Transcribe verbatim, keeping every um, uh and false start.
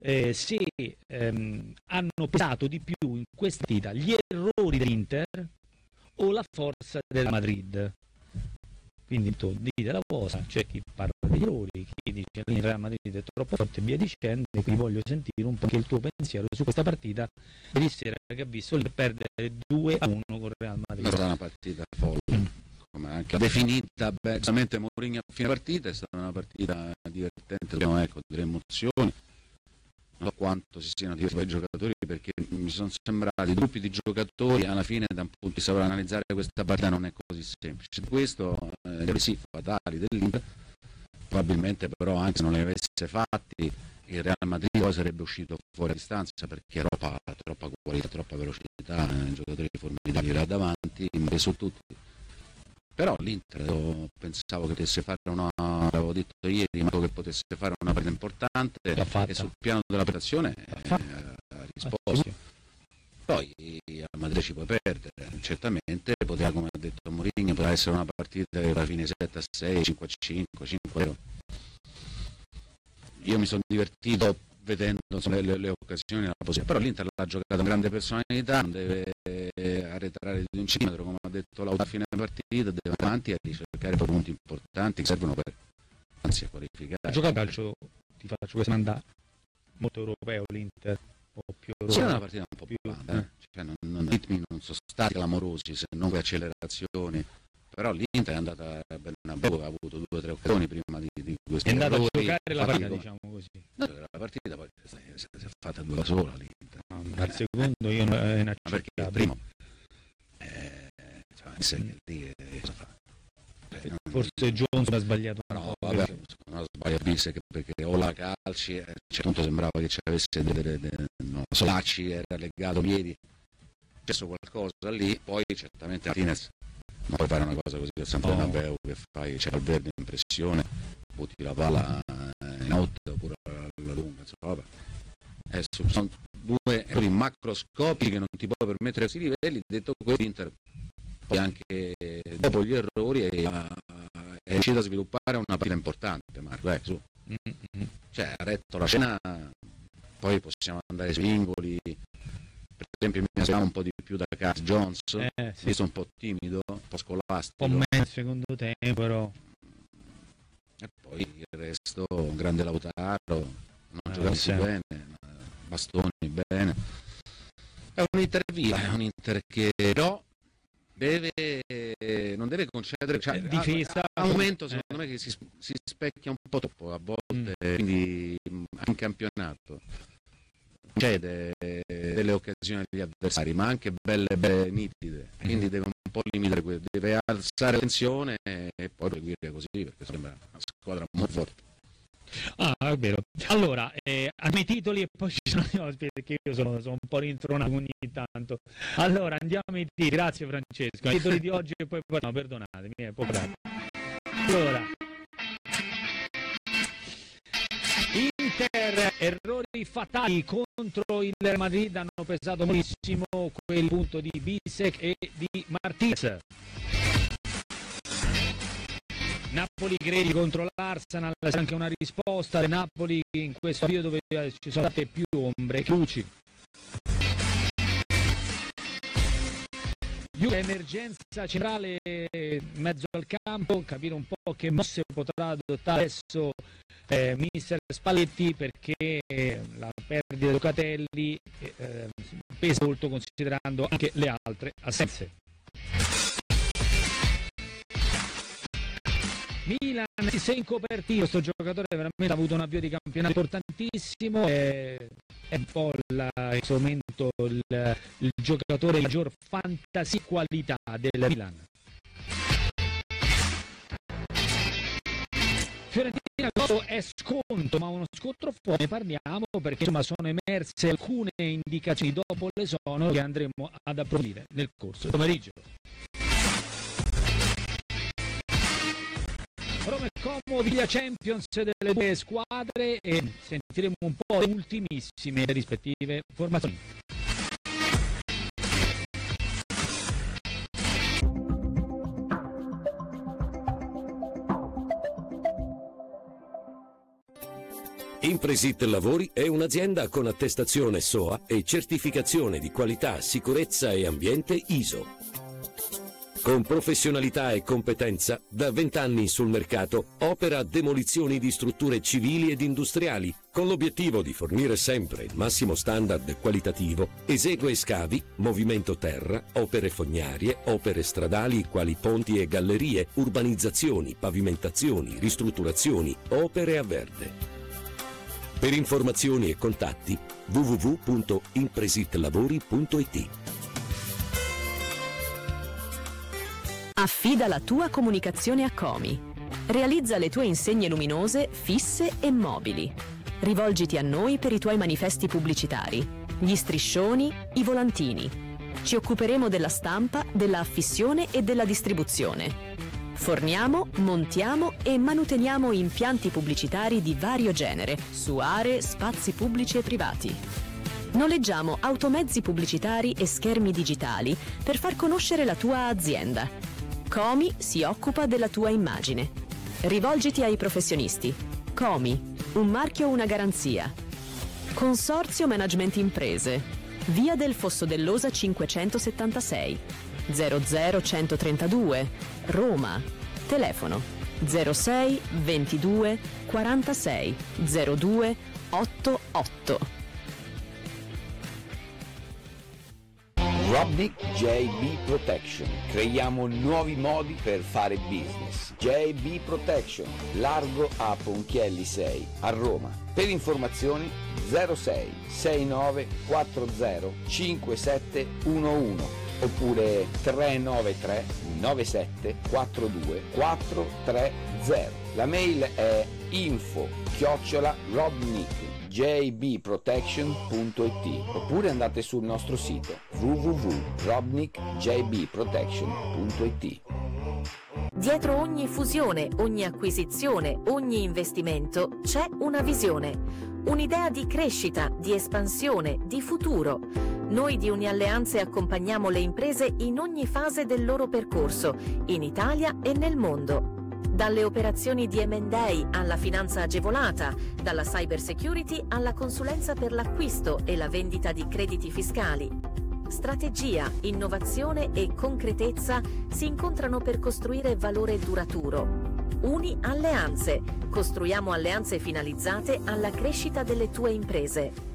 eh, se ehm, hanno pesato di più in questa partita gli errori dell'Inter o la forza del Madrid. Quindi to, dite la cosa, c'è chi parla degli errori, chi dice che il Real Madrid è troppo forte e via dicendo, e quindi voglio sentire un po' anche il tuo pensiero su questa partita ieri sera che ha visto il perdere due a uno con il Real Madrid. È stata una partita folle, mm. come anche definita beh, giustamente Mourinho a fine partita, è stata una partita divertente, ecco, delle emozioni. Non so quanto si siano diversi i giocatori, perché mi sono sembrati gruppi di giocatori, alla fine da un punto di vista per analizzare questa partita non è così semplice. Questo eh, sì, fatali dell'Inter, probabilmente però anche se non li avesse fatti il Real Madrid poi sarebbe uscito fuori a distanza, perché troppa, troppa qualità, troppa velocità, eh, giocatori formidabili là davanti, ma su tutti. Però l'Inter io pensavo che potesse fare una, l'avevo detto ieri, ma che potesse fare una partita importante, e sul piano della prestazione eh, ha risposto. Poi a Madrid ci puoi perdere, certamente poteva, come ha detto Mourinho, poteva essere una partita che alla fine sette a sei, cinque a cinque, cinque a zero. Io mi sono divertito vedendo insomma, le, le occasioni, la possibilità. Però l'Inter l'ha giocata con grande personalità, non deve arretrare di un centimetro, come ha detto Lautaro a fine partita, deve avanti e ricercare punti importanti che servono per anzi a qualificare. Gioca a calcio, ti faccio questa domanda, molto europeo l'Inter, o più europeo? Sì, è una partita un po' più blanda, eh. Cioè, non, non, i ritmi non sono stati clamorosi, se non con accelerazioni. Però l'Inter è andata a Bernabeu, ha avuto due o tre occasioni prima di, di questi è andata errori, a giocare la partita, come... diciamo così. No, la partita poi si è fatta due da sola l'Inter. No, al secondo io non è inaccettabile. Perché il primo eh, cioè, lì, eh, cosa fa? Eh, non... Forse Johnson ha sbagliato. No, vabbè, non ha sbagliato Bissek, perché o la calci, a un certo punto sembrava che ci avesse delle, delle, delle no, Solacci era legato ai piedi, è successo qualcosa lì, poi certamente Martinez non puoi fare una cosa così al San Bernabeu, che fai, c'è il verde in pressione, butti la palla in out oppure alla lunga, insomma, eh, sono due errori macroscopici che non ti puoi permettere a questi livelli. Detto questo, l'Inter poi anche dopo gli errori è, è riuscito a sviluppare una partita importante, Marco, eh, su. Mm-hmm. Cioè ha retto la scena, poi possiamo andare sui singoli. Per esempio mi aspettavo un po' di più da Curtis Jones, eh, sì. Visto un po' timido, un po' scolastico. Un po' meno secondo tempo però. E poi il resto, un grande Lautaro, non eh, giocassi bene, Bastoni bene. È un Inter via, è un Inter che però deve, non deve concedere, cioè, difesa. A, a un momento secondo eh. me che si, si specchia un po' troppo a volte, mm. quindi anche in campionato. Concede delle occasioni agli avversari, ma anche belle, belle nitide, quindi deve un po' limitare, deve alzare la tensione e poi seguire così, perché sembra una squadra molto forte. Ah, è vero. Allora, eh, a miei titoli e poi ci sono gli ospiti, perché io sono, sono un po' rintronato ogni tanto. Allora, andiamo ai titoli. Grazie Francesco. I titoli di oggi e poi no, perdonatemi, è poco bravo. Allora, Inter, errori fatali contro il Real Madrid, hanno pesato moltissimo quel punto di Bissek e di Martinez. Napoli credi contro l'Arsenal, c'è anche una risposta del Napoli in questo video dove ci sono state più ombre che luci. Emergenza centrale in mezzo al campo, capire un po' che mosse potrà adottare adesso eh, mister Spalletti, perché eh, la perdita di Locatelli eh, pesa molto considerando anche le altre assenze. Milan si è incopertito, questo giocatore veramente ha avuto un avvio di campionato importantissimo, è, è un po' la, in questo momento il, il giocatore di maggior fantasy qualità del Milan. Fiorentina è sconto, ma uno scontro forte, ne parliamo perché insomma sono emerse alcune indicazioni dopo l'esonero che andremo ad approfondire nel corso del pomeriggio. Roma e Como, Villa Champions delle due squadre, e sentiremo un po' le ultimissime rispettive formazioni. Impresit Lavori è un'azienda con attestazione S O A e certificazione di qualità, sicurezza e ambiente I S O. Con professionalità e competenza, da vent'anni sul mercato, opera demolizioni di strutture civili ed industriali, con l'obiettivo di fornire sempre il massimo standard qualitativo. Esegue scavi, movimento terra, opere fognarie, opere stradali quali ponti e gallerie, urbanizzazioni, pavimentazioni, ristrutturazioni, opere a verde. Per informazioni e contatti w w w punto impresitlavori punto i t. Affida la tua comunicazione a Comi. Realizza le tue insegne luminose, fisse e mobili. Rivolgiti a noi per i tuoi manifesti pubblicitari, gli striscioni, i volantini. Ci occuperemo della stampa, della affissione e della distribuzione. Forniamo, montiamo e manuteniamo impianti pubblicitari di vario genere su aree, spazi pubblici e privati. Noleggiamo automezzi pubblicitari e schermi digitali per far conoscere la tua azienda. Comi si occupa della tua immagine. Rivolgiti ai professionisti. Comi, un marchio, una garanzia. Consorzio Management Imprese. Via del Fosso dell'Osa cinquecentosettantasei, zero zero centotrentadue, Roma. Telefono zero sei ventidue quarantasei zero due ottantotto. Robnik J B Protection. Creiamo nuovi modi per fare business. J B Protection, largo a Ponchielli sei, a Roma. Per informazioni zero sei sei nove quattro zero cinque sette uno uno oppure tre nove tre nove sette quattro due quattro tre zero. La mail è info chiocciola robnik j b protection punto i t oppure andate sul nostro sito w w w punto robnik j b protection punto i t. Dietro ogni fusione, ogni acquisizione, ogni investimento c'è una visione, un'idea di crescita, di espansione, di futuro. Noi di Unialleanze accompagniamo le imprese in ogni fase del loro percorso, in Italia e nel mondo. Dalle operazioni di emme and A alla finanza agevolata, dalla cyber security alla consulenza per l'acquisto e la vendita di crediti fiscali. Strategia, innovazione e concretezza si incontrano per costruire valore duraturo. Uni Alleanze. Costruiamo alleanze finalizzate alla crescita delle tue imprese.